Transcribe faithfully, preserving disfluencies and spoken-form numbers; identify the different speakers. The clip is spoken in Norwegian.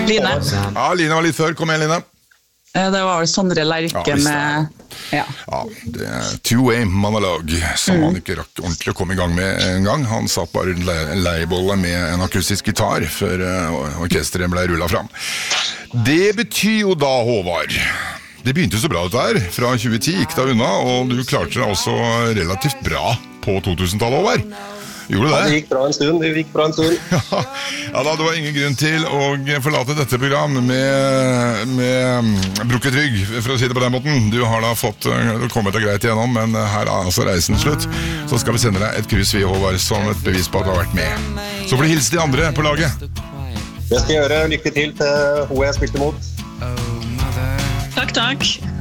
Speaker 1: Line.
Speaker 2: Ja, Line var litt før. Kom igjen, Line.
Speaker 1: Det var vel Sondre Lerche
Speaker 2: Ja, visst
Speaker 1: med... Ja.
Speaker 2: Ja, det er two-way monolog som han ikke rakk ordentlig å komme i gang med en gang. Han satt bare en le- leibolle med en akustisk gitar før uh, orkestret ble rullet fram. Det betyr jo da, Håvard, det begynte så bra dette her. Fra tjue ti gikk det unna, og du klarte deg også relativt bra på to-tusentallet, Håvard. Gjorde
Speaker 3: Ja,
Speaker 2: det?
Speaker 3: det gikk bra en stund, det gikk bra en stund.
Speaker 2: Ja da, det var ingen grunn til å forlate dette program med, med brukket rygg, for å si det på den måten. Du har da fått uh, kommet deg greit igjennom, men her er altså reisen slutt. Så skal vi sende deg et kryss, vi, Håvard, som et bevis på at du har vært med. Så får du hilse de andre på laget.
Speaker 3: Det skal jeg gjøre. Lykke til til hun jeg spilte mot.
Speaker 1: Takk, takk.